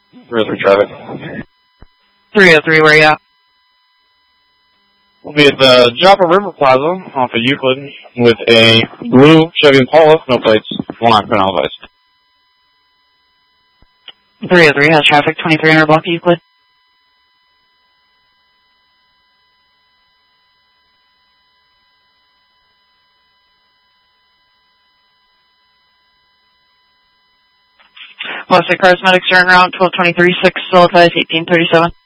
303 traffic. 303, where you at? We'll be at the Joppa River Plaza off of Euclid with a blue Chevy Impala, no plates, one occupant elevation. 303 has traffic, 2300 block Euclid. Westside Cosmetics, turn around, 1223, 6, still advised, 1837.